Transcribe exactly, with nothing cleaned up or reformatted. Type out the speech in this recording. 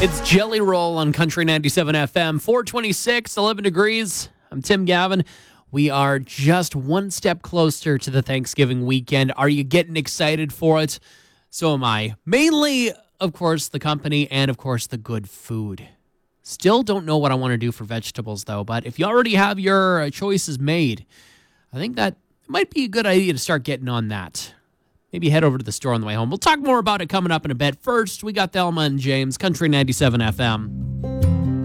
It's Jelly Roll on Country ninety-seven F M, four twenty-six, eleven degrees. I'm Tim Gavin. We are just one step closer to the Thanksgiving weekend. Are you getting excited for it? So am I. Mainly, of course, the company and, of course, the good food. Still don't know what I want to do for vegetables, though. But if you already have your choices made, I think that might be a good idea to start getting on that. Maybe head over to the store on the way home. We'll talk more about it coming up in a bit. First, we got Thelma and James, Country ninety-seven F M.